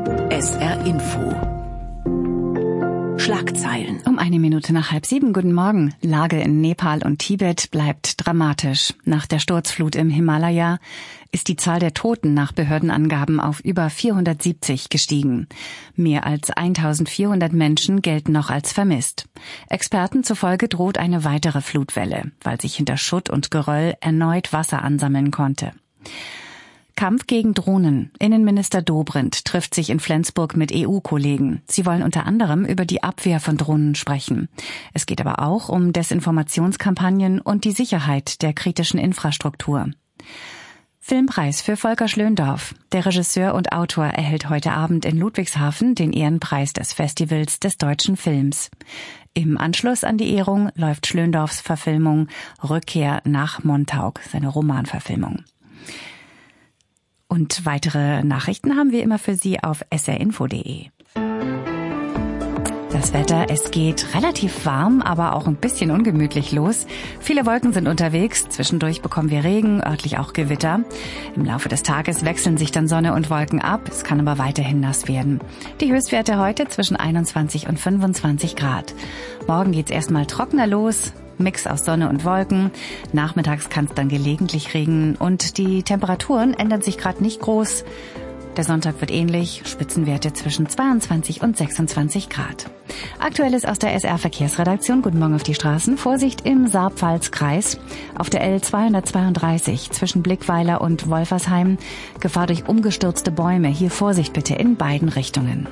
SR Info. Schlagzeilen. Um 6:01. Guten Morgen. Lage in Nepal und Tibet bleibt dramatisch. Nach der Sturzflut im Himalaya ist die Zahl der Toten nach Behördenangaben auf über 470 gestiegen. Mehr als 1400 Menschen gelten noch als vermisst. Experten zufolge droht eine weitere Flutwelle, weil sich hinter Schutt und Geröll erneut Wasser ansammeln konnte. Kampf gegen Drohnen. Innenminister Dobrindt trifft sich in Flensburg mit EU-Kollegen. Sie wollen unter anderem über die Abwehr von Drohnen sprechen. Es geht aber auch um Desinformationskampagnen und die Sicherheit der kritischen Infrastruktur. Filmpreis für Volker Schlöndorff. Der Regisseur und Autor erhält heute Abend in Ludwigshafen den Ehrenpreis des Festivals des deutschen Films. Im Anschluss an die Ehrung läuft Schlöndorffs Verfilmung Rückkehr nach Montauk, seine Romanverfilmung. Und weitere Nachrichten haben wir immer für Sie auf srinfo.de. Das Wetter, es geht relativ warm, aber auch ein bisschen ungemütlich los. Viele Wolken sind unterwegs, zwischendurch bekommen wir Regen, örtlich auch Gewitter. Im Laufe des Tages wechseln sich dann Sonne und Wolken ab, es kann aber weiterhin nass werden. Die Höchstwerte heute zwischen 21 und 25 Grad. Morgen geht's erstmal trockener los. Mix aus Sonne und Wolken. Nachmittags kann es dann gelegentlich regnen und die Temperaturen ändern sich gerade nicht groß. Der Sonntag wird ähnlich, Spitzenwerte zwischen 22 und 26 Grad. Aktuelles aus der SR-Verkehrsredaktion. Guten Morgen auf die Straßen. Vorsicht im Saar-Pfalz-Kreis. Auf der L232 zwischen Blickweiler und Wolfersheim. Gefahr durch umgestürzte Bäume. Hier Vorsicht bitte in beiden Richtungen.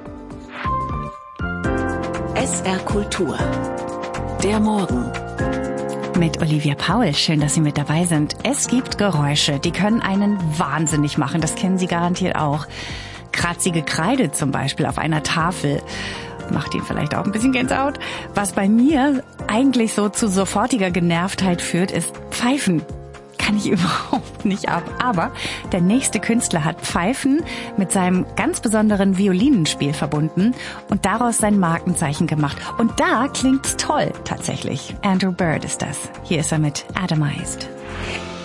SR Kultur. Der Morgen. Mit Olivia Paul. Schön, dass Sie mit dabei sind. Es gibt Geräusche, die können einen wahnsinnig machen. Das kennen Sie garantiert auch. Kratzige Kreide zum Beispiel auf einer Tafel. Macht Ihnen vielleicht auch ein bisschen Gänsehaut. Was bei mir eigentlich so zu sofortiger Genervtheit führt, ist Pfeifen. Kann ich überhaupt nicht ab. Aber der nächste Künstler hat Pfeifen mit seinem ganz besonderen Violinenspiel verbunden und daraus sein Markenzeichen gemacht. Und da klingt's toll, tatsächlich. Andrew Bird ist das. Hier ist er mit Atomized.